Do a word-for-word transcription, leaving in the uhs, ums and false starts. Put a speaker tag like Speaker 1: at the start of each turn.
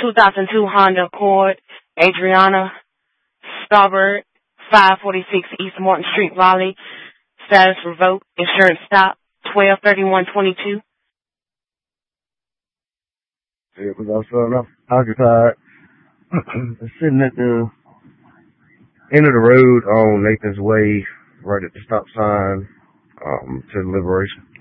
Speaker 1: two thousand two Honda Accord, Adriana, Starboard, five forty-six East Morton Street, Raleigh. Status revoked. Insurance stop. twelve thirty-one twenty-two.
Speaker 2: Yeah, because I was uh, occupied. Sitting at the end of the road on Nathan's Way, right at the stop sign, um, to Liberation.